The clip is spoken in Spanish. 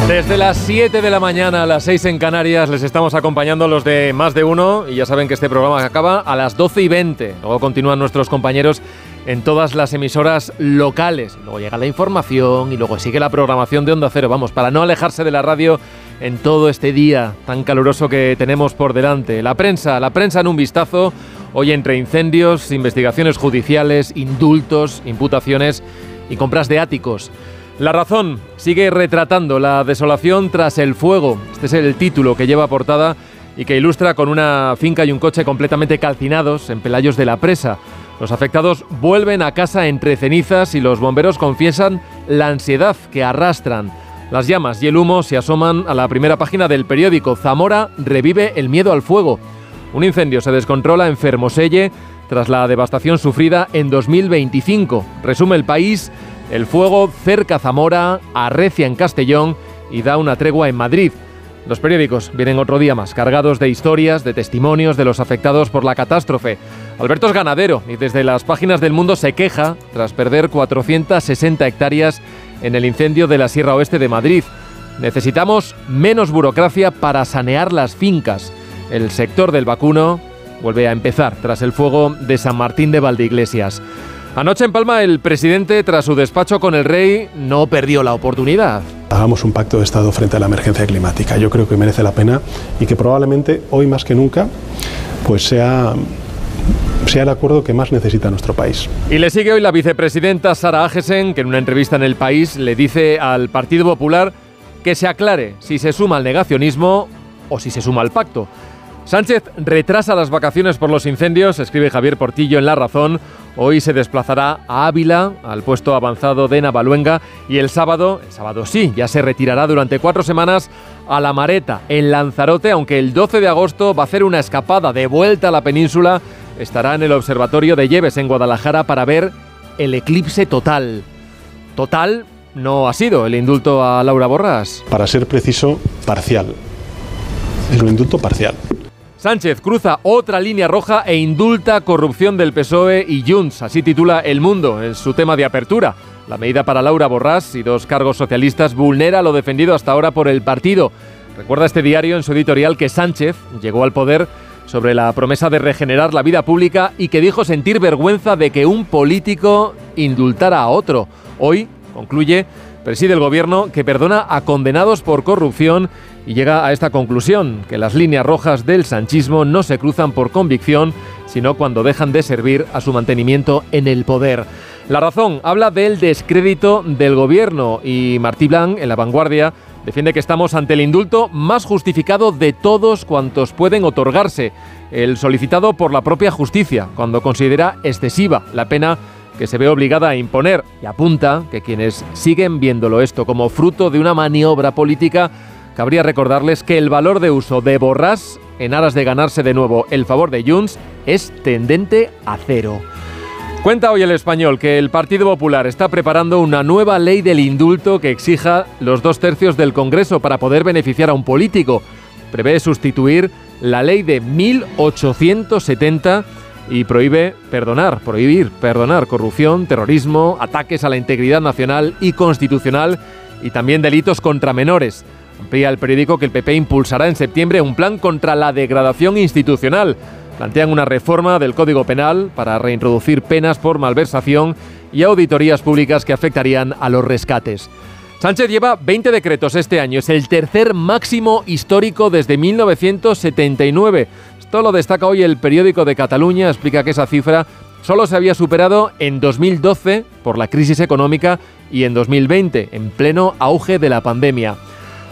Desde las 7 de la mañana a las 6 en Canarias les estamos acompañando a los de Más de Uno y ya saben que este programa acaba a las 12:20. Luego continúan nuestros compañeros en todas las emisoras locales. Luego llega la información y luego sigue la programación de Onda Cero. Vamos, para no alejarse de la radio en todo este día tan caluroso que tenemos por delante. La prensa en un vistazo. Hoy entre incendios, investigaciones judiciales, indultos, imputaciones y compras de áticos. La Razón sigue retratando la desolación tras el fuego. Este es el título que lleva portada y que ilustra con una finca y un coche completamente calcinados en Pelayos de la Presa. Los afectados vuelven a casa entre cenizas y los bomberos confiesan la ansiedad que arrastran. Las llamas y el humo se asoman a la primera página del periódico. Zamora revive el miedo al fuego. Un incendio se descontrola en Fermoselle tras la devastación sufrida en 2025. Resume El País: el fuego cerca Zamora, arrecia en Castellón y da una tregua en Madrid. Los periódicos vienen otro día más, cargados de historias, de testimonios de los afectados por la catástrofe. Alberto es ganadero y desde las páginas del Mundo se queja tras perder 460 hectáreas en el incendio de la Sierra Oeste de Madrid. Necesitamos menos burocracia para sanear las fincas. El sector del vacuno vuelve a empezar tras el fuego de San Martín de Valdeiglesias. Anoche en Palma el presidente, tras su despacho con el rey, no perdió la oportunidad. Hagamos un pacto de Estado frente a la emergencia climática. Yo creo que merece la pena y que probablemente hoy más que nunca pues sea el acuerdo que más necesita nuestro país. Y le sigue hoy la vicepresidenta Sara Agesen, que en una entrevista en El País le dice al Partido Popular que se aclare si se suma al negacionismo o si se suma al pacto. Sánchez retrasa las vacaciones por los incendios, escribe Javier Portillo en La Razón. Hoy se desplazará a Ávila, al puesto avanzado de Navaluenga, y el sábado sí, ya se retirará durante 4 semanas a La Mareta, en Lanzarote, aunque el 12 de agosto va a hacer una escapada de vuelta a la península. Estará en el Observatorio de Lleves, en Guadalajara, para ver el eclipse total. Total no ha sido el indulto a Laura Borràs. Para ser preciso, parcial. Es un indulto parcial. Sánchez cruza otra línea roja e indulta corrupción del PSOE y Junts, así titula El Mundo en su tema de apertura. La medida para Laura Borràs y 2 cargos socialistas vulnera lo defendido hasta ahora por el partido. Recuerda este diario en su editorial que Sánchez llegó al poder sobre la promesa de regenerar la vida pública y que dijo sentir vergüenza de que un político indultara a otro. Hoy, concluye, preside el gobierno que perdona a condenados por corrupción y llega a esta conclusión, que las líneas rojas del sanchismo no se cruzan por convicción, sino cuando dejan de servir a su mantenimiento en el poder. La Razón habla del descrédito del gobierno y Martí Blanc, en La Vanguardia, defiende que estamos ante el indulto más justificado de todos cuantos pueden otorgarse, el solicitado por la propia justicia, cuando considera excesiva la pena que se ve obligada a imponer, y apunta que quienes siguen viéndolo esto como fruto de una maniobra política, cabría recordarles que el valor de uso de Borràs, en aras de ganarse de nuevo el favor de Junts, es tendente a cero. Cuenta hoy El Español que el Partido Popular está preparando una nueva ley del indulto que exija los 2/3 del Congreso para poder beneficiar a un político. Prevé sustituir la ley de 1870 y prohíbe perdonar corrupción, terrorismo, ataques a la integridad nacional y constitucional y también delitos contra menores. Amplía el periódico que el PP impulsará en septiembre un plan contra la degradación institucional. Plantean una reforma del Código Penal para reintroducir penas por malversación y auditorías públicas que afectarían a los rescates. Sánchez lleva 20 decretos este año, es el tercer máximo histórico desde 1979. Esto lo destaca hoy el periódico de Cataluña, explica que esa cifra solo se había superado en 2012 por la crisis económica y en 2020, en pleno auge de la pandemia.